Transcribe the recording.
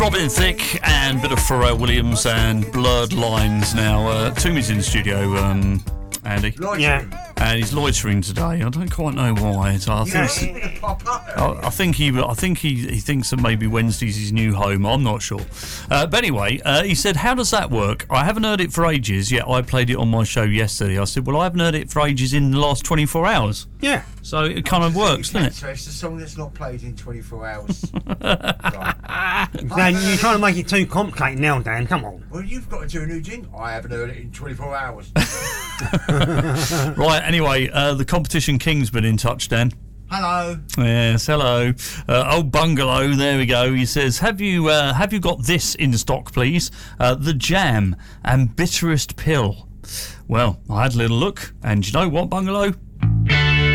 Robin Thicke and a bit of Pharrell Williams and Blurred Lines now. Toomey's in the studio, Andy. Yeah. And he's loitering today. I don't quite know why. So I think he thinks that maybe Wednesday's his new home. I'm not sure. But anyway, he said, "How does that work? I haven't heard it for ages. Yet I played it on my show yesterday." I said, "Well, I haven't heard it for ages in the last 24 hours." Yeah. So it kind of works, doesn't it? So it's the song that's not played in 24 hours. Right. Dan, you're trying to make it too complicated now, Dan. Come on. Well, you've got to do a new jingle. I haven't heard it in 24 hours. Right. Anyway, the competition king's been in touch, Dan. Hello. Yes, hello. Old Bungalow, there we go. He says, have you got this in stock, please? The Jam and Bitterest Pill. Well, I had a little look, and you know what, Bungalow?